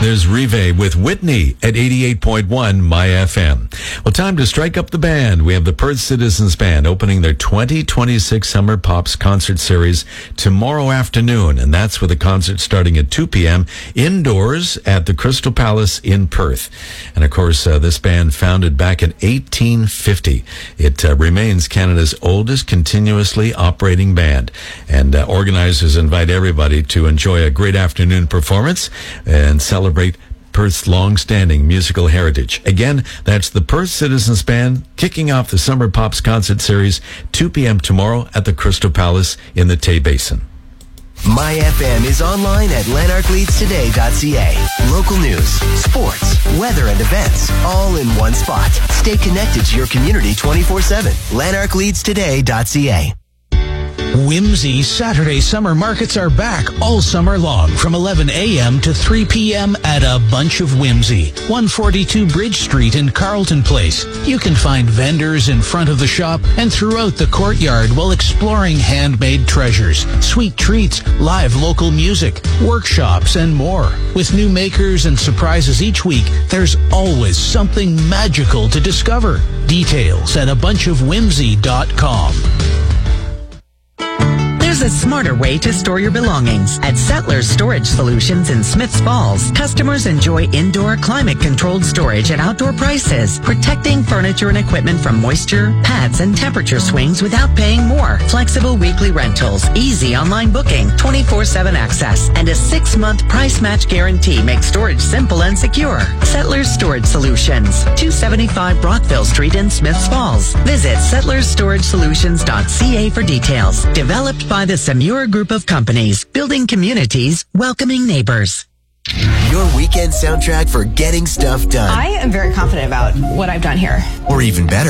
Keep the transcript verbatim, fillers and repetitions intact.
There's Rive with Whitney at eighty-eight point one My F M. Well, time to strike up the band. We have the Perth Citizens Band opening their twenty twenty-six Summer Pops concert series tomorrow afternoon, and that's with a concert starting at two p.m. indoors at the Crystal Palace in Perth. And of course, uh, this band founded back in eighteen fifty. It uh, remains Canada's oldest continuously operating band, and uh, organizers invite everybody to enjoy a great afternoon performance and celebrate Perth's long-standing musical heritage. Again, that's the Perth Citizens Band kicking off the Summer Pops concert series two p.m. tomorrow at the Crystal Palace in the Tay Basin. My F M is online at lanark leads today dot c a. Local news, sports, weather, and events, all in one spot. Stay connected to your community twenty-four seven. lanark leads today dot c a. Whimsy Saturday summer markets are back all summer long from eleven a.m. to three p.m. at A Bunch of Whimsy, one forty-two Bridge Street in Carleton Place. You can find vendors in front of the shop and throughout the courtyard while exploring handmade treasures, sweet treats, live local music, workshops, and more. With new makers and surprises each week, there's always something magical to discover. Details at a bunch of whimsy dot com. There's a smarter way to store your belongings. At Settlers Storage Solutions in Smiths Falls, customers enjoy indoor climate-controlled storage at outdoor prices, protecting furniture and equipment from moisture, pads, and temperature swings without paying more. Flexible weekly rentals, easy online booking, twenty-four seven access, and a six-month price match guarantee make storage simple and secure. Settlers Storage Solutions, two seventy-five Brockville Street in Smiths Falls. Visit settlers storage solutions dot c a for details. Developed by the Samura Group of Companies, building communities, welcoming neighbors. Your weekend soundtrack for getting stuff done. I am very confident about what I've done here. Or even better,